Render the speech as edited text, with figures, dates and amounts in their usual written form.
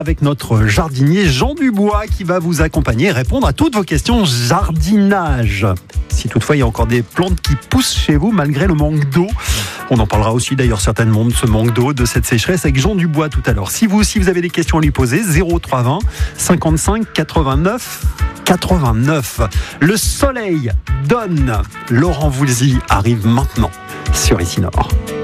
Avec notre jardinier Jean Dubois qui va vous accompagner et répondre à toutes vos questions jardinage. Si toutefois il y a encore des plantes qui poussent chez vous malgré le manque d'eau. On en parlera aussi d'ailleurs certainement de ce manque d'eau, de cette sécheresse avec Jean Dubois tout à l'heure. Si vous aussi vous avez des questions à lui poser, 0320 55 89 89. Le soleil donne. Laurent Voulzy arrive maintenant sur Ici Nord.